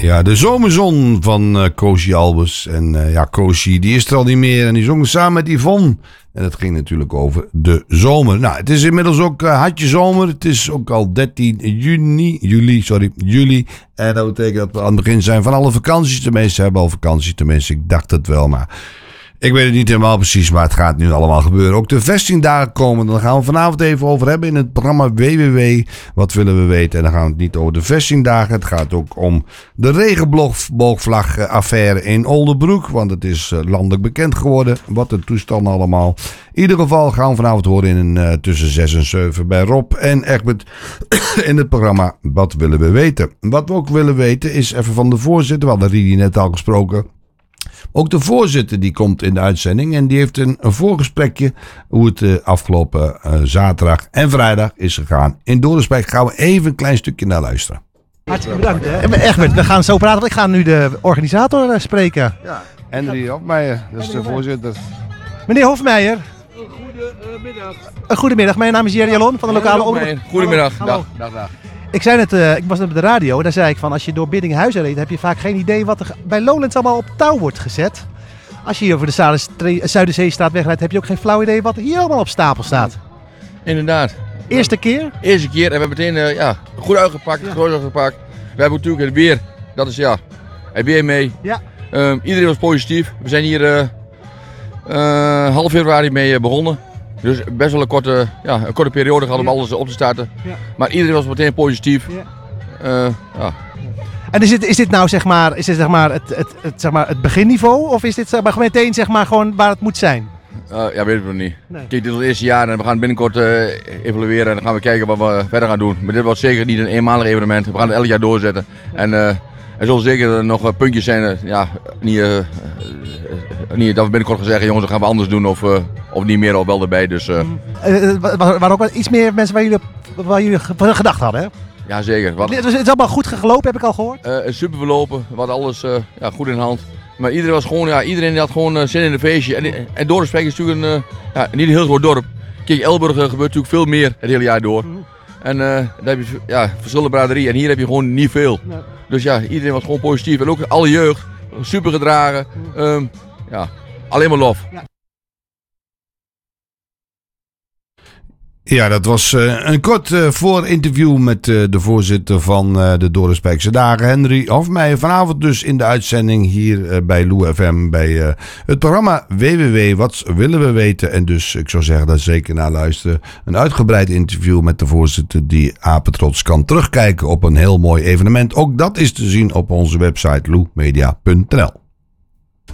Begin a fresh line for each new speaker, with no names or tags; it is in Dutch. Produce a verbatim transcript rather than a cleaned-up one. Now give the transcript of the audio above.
Ja, de zomerzon van uh, Koosje Albers. En uh, ja, Koosje die is er al niet meer. En die zong samen met Yvonne. En het ging natuurlijk over de zomer. Nou, het is inmiddels ook uh, hartje zomer. Het is ook al dertien juni, juli, sorry, juli. En dat betekent dat we aan het begin zijn van alle vakanties. De meesten hebben al vakantie, tenminste, ik dacht het wel, maar ik weet het niet helemaal precies, maar het gaat nu allemaal gebeuren. Ook de vestingdagen komen, daar gaan we vanavond even over hebben in het programma W W W. Wat willen we weten? En dan gaan we het niet over de vestingdagen. Het gaat ook om de regenboogvlag-affaire in Oldenbroek, want het is landelijk bekend geworden wat de toestanden allemaal. In ieder geval gaan we vanavond horen in uh, tussen zes en zeven bij Rob en Egbert in het programma Wat willen we weten? Wat we ook willen weten is even van de voorzitter, we hadden Ridi net al gesproken. Ook de voorzitter die komt in de uitzending en die heeft een, een voorgesprekje hoe het uh, afgelopen uh, zaterdag en vrijdag is gegaan. In Dorensbeek gaan we even een klein stukje naar luisteren.
Hartstikke bedankt. Hè? Egbert, we gaan zo praten, want ik ga nu de organisator uh, spreken.
Ja, Henry Hofmeijer, dat is de voorzitter.
Meneer Hofmeijer.
Een goedemiddag.
Een goedemiddag, mijn naam is Jerry Jalon van de lokale omroep.
Goedemiddag.
Hallo.
Dag, dag, dag.
Ik zei net, uh, ik was net op de radio en daar zei ik van als je door Biddinghuizen reed heb je vaak geen idee wat er bij Lowlands allemaal op touw wordt gezet. Als je hier over de Zuiderzeestraat wegrijdt heb je ook geen flauw idee wat er hier allemaal op stapel staat.
Inderdaad.
Eerste keer?
Eerste keer en we hebben meteen uh, ja, goed uitgepakt, ja. goed uitgepakt. We hebben natuurlijk het weer, dat is ja, het weer mee.
Ja.
Um, iedereen was positief. We zijn hier uh, uh, half februari mee uh, begonnen. Dus best wel een korte, ja, een korte periode gehad om ja. alles op te starten. Ja. Maar iedereen was meteen positief. Ja. Uh, ja.
En is dit, is dit nou zeg maar, is dit, zeg maar, het, het, het, zeg maar het beginniveau of is dit zeg maar, meteen zeg maar, gewoon waar het moet zijn?
Uh, ja, weet ik nog niet. Nee. Kijk, dit is het eerste jaar en we gaan binnenkort uh, evalueren en dan gaan we kijken wat we verder gaan doen. Maar dit wordt zeker niet een eenmalig evenement. We gaan het elk jaar doorzetten. En uh, er zullen zeker nog uh, puntjes zijn, uh, ja, niet, uh, uh, niet dat we binnenkort gaan zeggen, jongens, dat gaan we anders doen of, uh, of niet meer of wel erbij. Dus, uh.
Uh, er waren ook wel iets meer mensen waar jullie, waar jullie gedacht hadden, hè?
Ja, zeker. Wat...
Het is allemaal goed gelopen, heb ik al gehoord?
Uh, super verlopen, wat alles uh, ja, goed in de hand. Maar iedereen was gewoon, ja, iedereen had gewoon uh, zin in een feestje. En, en Dorensbeek is natuurlijk een, uh, ja, niet een heel groot dorp. Kijk, Elburg uh, gebeurt natuurlijk veel meer het hele jaar door. Mm-hmm. En uh, daar heb je ja, verschillende braderieën en hier heb je gewoon niet veel. Nee. Dus ja, iedereen was gewoon positief. En ook alle jeugd, super gedragen. Um, ja, alleen maar lof. Ja.
Ja, dat was uh, een kort uh, voorinterview met uh, de voorzitter van uh, de Dorensbeekse Dagen, Henry Hofmeijer. Vanavond dus in de uitzending hier uh, bij Lou F M bij uh, het programma W W W Wat willen we weten? En dus ik zou zeggen daar zeker naar luisteren. Een uitgebreid interview met de voorzitter die apetrots kan terugkijken op een heel mooi evenement. Ook dat is te zien op onze website lou media punt n l.